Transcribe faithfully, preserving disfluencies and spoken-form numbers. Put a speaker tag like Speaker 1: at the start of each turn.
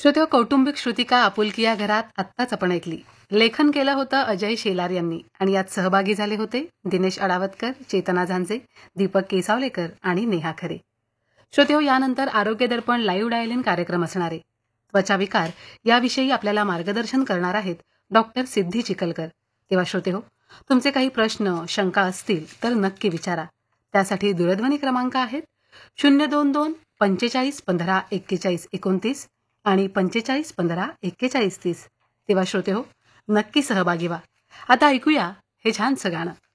Speaker 1: श्रोत्यो, कौटुंबिक श्रुतिका आपुलकी या घरात आत्ताच आपण ऐकली. लेखन केलं होतं अजय शेलार यांनी आणि यात सहभागी झाले होते दिनेश अडावतकर, चेतना झांजे, दीपक केसावलेकर आणि नेहा खरे. श्रोत्यो, यानंतर आरोग्य दर्पण लाईव्ह डायल कार्यक्रम असणार आहे. त्वचा विकार याविषयी आपल्याला मार्गदर्शन करणार आहेत डॉक्टर सिद्धी चिखलकर. तेव्हा श्रोते हो, तुमचे काही प्रश्न शंका असतील तर नक्की विचारा. त्यासाठी दूरध्वनी क्रमांक आहेत शून्य दोन दोन पंचेचाळीस पंधरा एक्केचाळीस एकोणतीस आणि पंचेचाळीस पंधरा एक्केचाळीस तीस. तेव्हा श्रोते हो, नक्की सहभागी व्हा. आता ऐकूया हे छानसं गाणं.